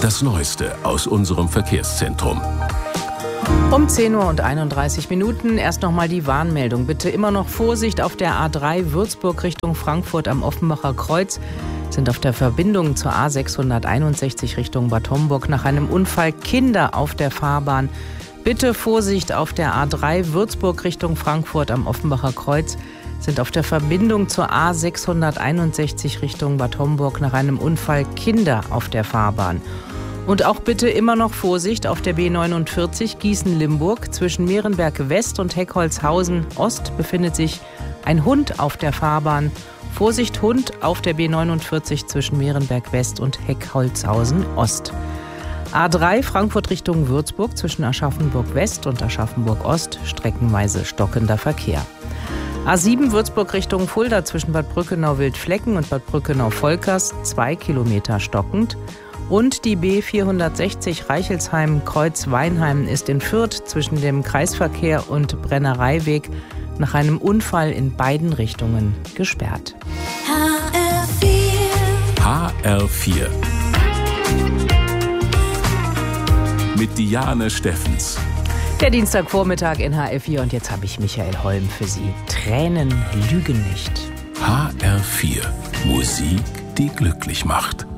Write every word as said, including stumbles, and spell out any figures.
Das Neueste aus unserem Verkehrszentrum. Um zehn Uhr und einunddreißig Minuten erst noch mal die Warnmeldung. Bitte immer noch Vorsicht auf der A drei Würzburg Richtung Frankfurt am Offenbacher Kreuz. Sind auf der Verbindung zur A sechshunderteinundsechzig Richtung Bad Homburg nach einem Unfall Kinder auf der Fahrbahn. Bitte Vorsicht auf der A drei Würzburg Richtung Frankfurt am Offenbacher Kreuz. Sind auf der Verbindung zur A sechshunderteinundsechzig Richtung Bad Homburg nach einem Unfall Kinder auf der Fahrbahn. Und auch bitte immer noch Vorsicht auf der B neunundvierzig Gießen-Limburg. Zwischen Mehrenberg West und Heckholzhausen Ost befindet sich ein Hund auf der Fahrbahn. Vorsicht Hund auf der B neunundvierzig zwischen Mehrenberg West und Heckholzhausen Ost. A drei Frankfurt Richtung Würzburg zwischen Aschaffenburg West und Aschaffenburg Ost streckenweise stockender Verkehr. A sieben Würzburg Richtung Fulda zwischen Bad Brückenau-Wildflecken und Bad Brückenau-Volkers zwei Kilometer stockend. Und die B vierhundertsechzig Reichelsheim-Kreuz-Weinheim ist in Fürth zwischen dem Kreisverkehr und Brennereiweg nach einem Unfall in beiden Richtungen gesperrt. H R vier. H R vier. Mit Diane Steffens. Der Dienstagvormittag in H R vier und jetzt habe ich Michael Holm für Sie. Tränen lügen nicht. H R vier. Musik, die glücklich macht.